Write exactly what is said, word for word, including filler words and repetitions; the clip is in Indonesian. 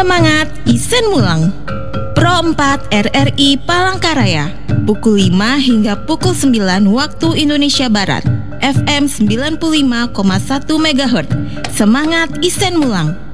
Semangat Isen Mulang. Pro empat R R I Palangkaraya, pukul lima hingga pukul sembilan waktu Indonesia Barat. F M sembilan puluh lima koma satu megahertz. Semangat Isen Mulang.